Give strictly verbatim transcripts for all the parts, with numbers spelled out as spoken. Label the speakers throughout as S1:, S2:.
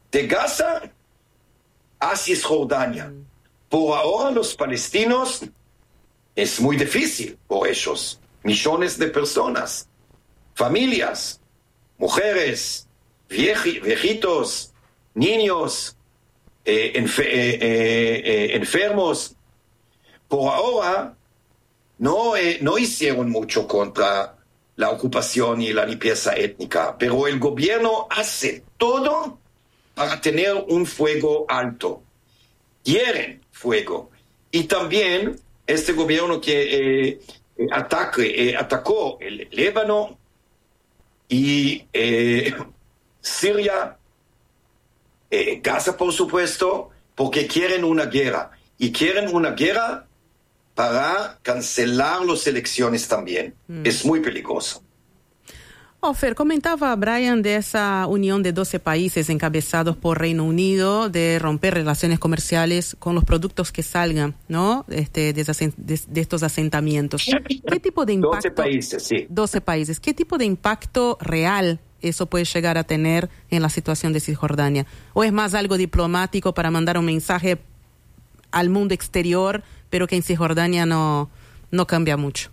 S1: de Gaza a Cisjordania. Por ahora los palestinos es muy difícil por ellos. Millones de personas, familias, mujeres, vieji, viejitos, niños, eh, enfer, eh, eh, enfermos. Por ahora no, eh, no hicieron mucho contra la ocupación y la limpieza étnica, pero el gobierno hace todo para tener un fuego alto. Quieren fuego. Y también este gobierno que eh, ataque, eh, atacó el Líbano y eh, Siria, eh, Gaza, por supuesto, porque quieren una guerra. Y quieren una guerra para cancelar las elecciones también. Mm. Es muy peligroso.
S2: Ofer, comentaba Brian de esa unión de doce países encabezados por Reino Unido de romper relaciones comerciales con los productos que salgan, ¿no? Este, de, de, de estos asentamientos. ¿Qué tipo de impacto?
S1: doce países, sí.
S2: doce países. ¿Qué tipo de impacto real eso puede llegar a tener en la situación de Cisjordania? ¿O es más algo diplomático para mandar un mensaje al mundo exterior, pero que en Cisjordania no, no cambia mucho?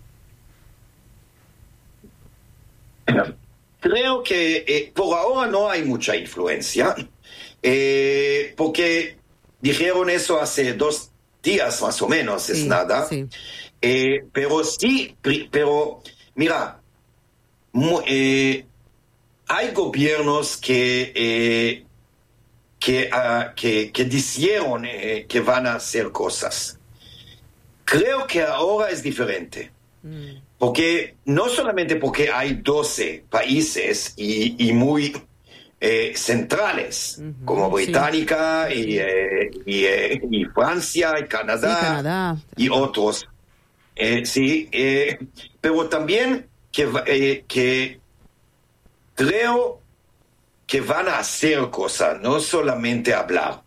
S1: Creo que eh, por ahora no hay mucha influencia, eh, porque dijeron eso hace dos días más o menos, sí, es nada. Sí. Eh, pero sí, pero mira, mu, eh, hay gobiernos que, eh, que, uh, que, que dijeron eh, que van a hacer cosas. Creo que ahora es diferente. Mm. Porque no solamente porque hay doce países y, y muy eh, centrales, uh-huh, como Británica, sí, y, eh, y, eh, y Francia y Canadá, sí, Canadá y otros. Eh, sí, eh, pero también que, eh, que creo que van a hacer cosas, no solamente hablar.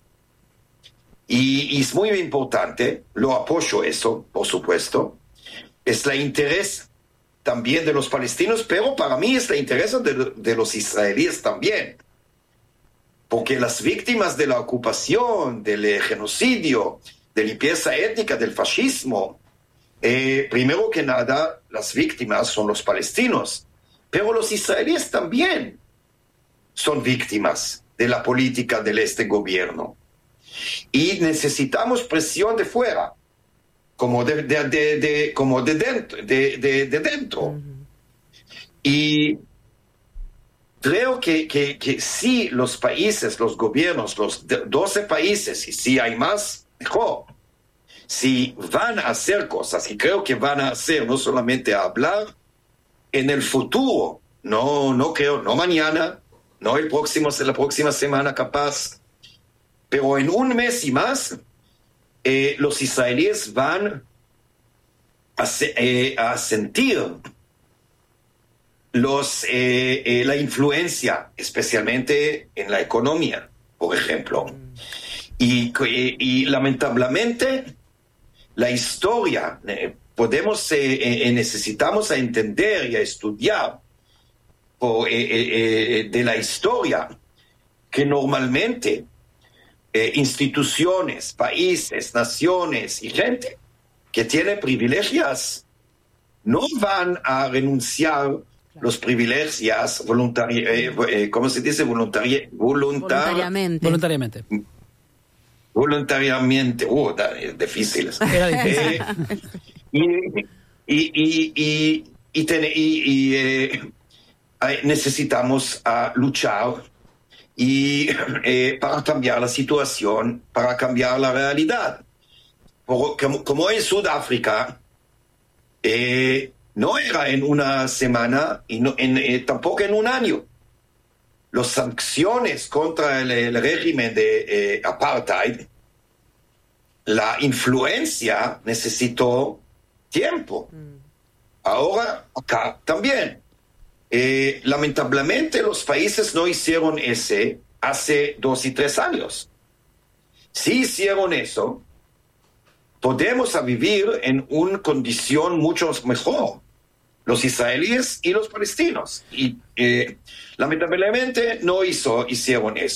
S1: Y, y es muy importante, lo apoyo eso, por supuesto. Es el interés también de los palestinos, pero para mí es el interés de, de los israelíes también. Porque las víctimas de la ocupación, del genocidio, de limpieza étnica, del fascismo, eh, primero que nada, las víctimas son los palestinos, pero los israelíes también son víctimas de la política de este gobierno. Y necesitamos presión de fuera. como de, de, de, de como de dentro, de, de, de dentro. Uh-huh. Y creo que, que, que si los países, los gobiernos, los doce países, y si hay más, mejor, si van a hacer cosas, y creo que van a hacer, no solamente a hablar, en el futuro, no, no creo, no mañana, no el próximo, la próxima semana capaz, pero en un mes y más, Eh, los israelíes van a, se, eh, a sentir los, eh, eh, la influencia, especialmente en la economía, por ejemplo. Y, y, y lamentablemente, la historia, eh, podemos, eh, eh, necesitamos a entender y a estudiar por, eh, eh, de la historia que normalmente Eh, instituciones, países, naciones y gente que tiene privilegios no van a renunciar claro. los privilegios voluntari- eh, eh, ¿cómo se dice? Voluntari- voluntar-
S2: voluntariamente.
S3: Voluntariamente.
S1: Voluntariamente. Uh, da, es difícil.
S3: Era difícil.
S1: Eh, y, y, y, y, y, ten, y, y eh, necesitamos uh, luchar y eh, para cambiar la situación, para cambiar la realidad. Por, como, como en Sudáfrica, eh, no era en una semana y no, en, eh, tampoco en un año. Las sanciones contra el, el régimen de eh, apartheid, la influencia necesitó tiempo. Mm. Ahora, acá también. Eh, lamentablemente los países no hicieron ese hace dos y tres años. Si hicieron eso, podemos a vivir en una condición mucho mejor, los israelíes y los palestinos. Y eh, lamentablemente no hizo, hicieron eso.